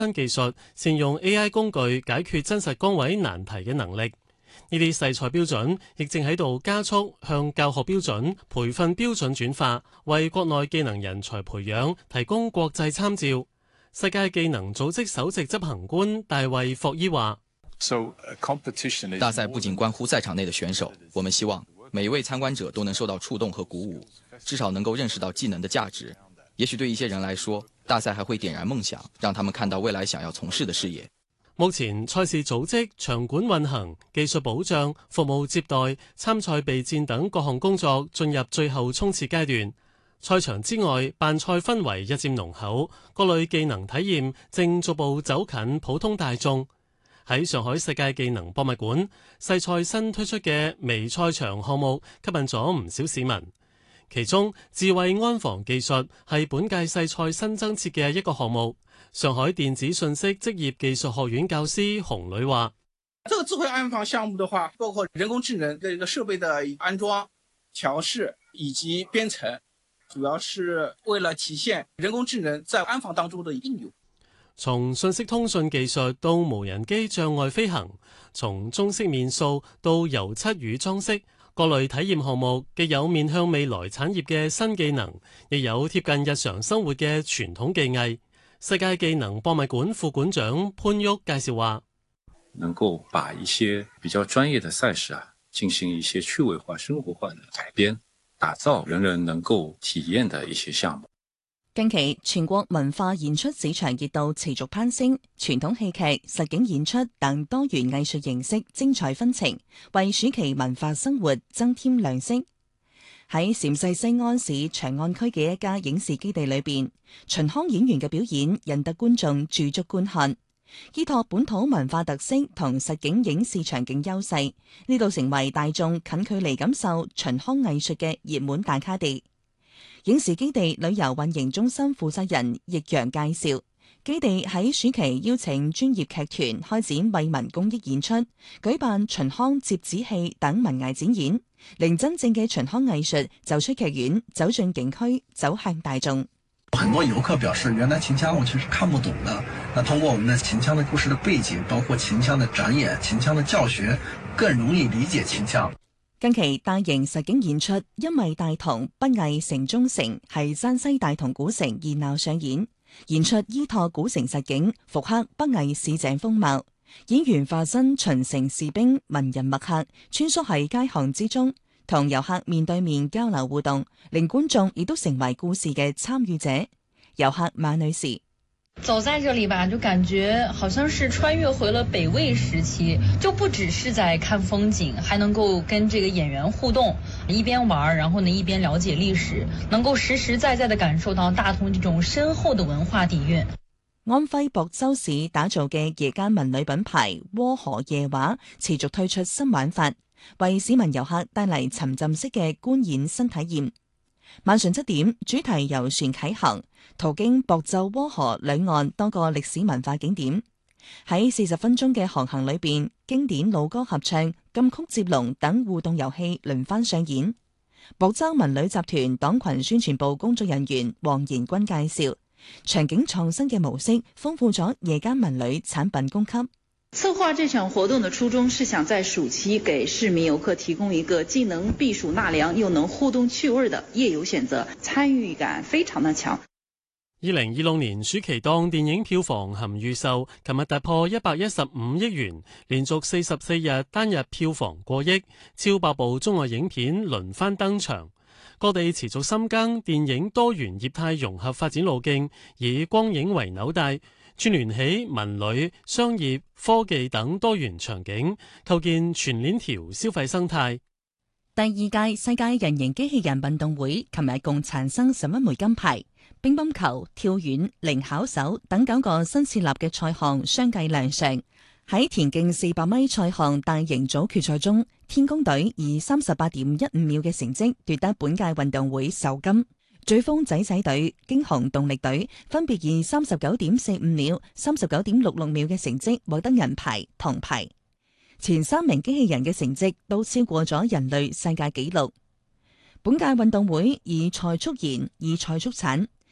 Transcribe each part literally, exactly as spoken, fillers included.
新技術善用 A I 工具解決真實崗位難題嘅能力。呢啲細賽標準亦正喺度加速向教學標準、培訓標準轉化，為國內技能人才培養提供國際參照。世界技能組織首席執行官大衛霍伊話： 大賽不僅關乎賽場內的選手，我們希望每一位參觀者都能受到觸動和鼓舞，至少能夠認識到技能的價值。也許對一些人來說，大賽還會點燃夢想，讓他們看到未來想要從事的事業。 目前賽事組織、場館運行、技術保障、服務接待、參賽備戰等各項工作進入最後衝刺階段。賽場之外，辦賽氛圍日漸濃厚，各類技能體驗正逐步走近普通大眾。喺上海世界技能博物館，世賽新推出嘅微賽場項目吸引咗唔少市民。其中，智慧安防技術係本屆世賽新增設嘅一個項目。上海電子信息職業技術學院教師洪磊話： 這個智慧安防項目的話，包括人工智能這個設備的安裝、調試以及編程。主要是為了體現人工智能在安防當中的應用。 從信息通訊技術到無人機障礙飛行，從中式面塑到油漆與裝飾，各類體驗項目既有面向未來產業嘅新技能，亦有貼近日常生活嘅傳統技藝。世界技能博物館副館長潘旭介紹話： 能夠把一些比較專業的賽事啊，進行一些趣味化、生活化的改編。打造人人能夠體驗的一些項目。 近期全國文化演出市場熱度持續攀升，傳統戲劇、實景演出等多元藝術形式精彩紛呈，為暑期文化生活增添亮色。喺陝西西安市長安區嘅一家影視基地裏邊，秦腔演員嘅表演引得觀眾駐足觀看。依託本土文化特色同實景影視場景優勢，呢度成為大眾近距離感受秦腔藝術嘅熱門打卡地。影視基地旅遊運營中心負責人易陽介紹，基地喺暑期邀請專業劇團開展惠民公益演出，舉辦秦腔折子戲等文藝展演，令真正嘅秦腔藝術走出劇院，走進景區，走向大眾。 很多遊客表示，原來秦腔我其實看不懂的。那通過我們的秦腔的故事的背景，包括秦腔的展演、秦腔的教學，更容易理解秦腔。 近期大型實景演出《因為大同不藝城中城》係山西大同古城熱鬧上演，演出依託古城實景，復刻北魏市井風貌。演員化身秦城士兵、文人墨客，穿梭喺街巷之中，同遊客面對面交流互動，令觀眾亦都成為故事嘅參與者。遊客馬女士： 走在這裡吧，就感覺好像是穿越回了北魏時期，就不只是在看風景，還能夠跟這個演員互動，一邊玩，然後呢一邊了解歷史，能夠實實在在地感受到大同這種深厚的文化底蘊。 安徽亳州市打造嘅夜間文旅品牌窩河夜話持續推出新玩法，為市民遊客帶嚟沉浸式嘅觀演新體驗。晚上七點，主題遊船啟航，途經亳州窩河兩岸多個歷史文化景點。喺四十分鐘嘅航行裏邊，經典老歌合唱、禁曲接龍等互動遊戲輪番上演。亳州文旅集團黨群宣傳部工作人員黃賢軍介紹，場景創新嘅模式豐富咗夜間文旅產品供給。 策劃這場活動的初衷是想在暑期給市民遊客提供一個既能避暑納涼又能互動趣味的夜遊選擇，參與感非常的強。 二零二六年暑期檔電影票房含預售，琴日突破一百一十五億元，連續四十四日單日票房過億，超百部中外影片輪番登場。各地持續深耕電影多元業態融合發展路徑，以光影為紐帶，串聯起文旅、商業、科技等多元場景，構建全鏈條消費生態。 第二屆世界人形機器人運動會琴日共產生十一枚金牌，乒乓球、跳遠、靈巧手等九個新設立嘅賽項相繼亮相。喺田徑四百米賽項大型組決賽中，天宮隊以三十八點一五秒嘅成績奪得本屆運動會首金。追風仔仔隊、驚鴻動力隊分別以三十九點四五秒、三十九點六六秒嘅成績獲得銀牌、銅牌。前三名機器人嘅成績都超過咗人類世界紀錄。本屆運動會以賽速燃，以賽速產，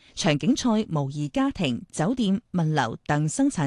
場景賽模擬家庭、酒店、物流等生產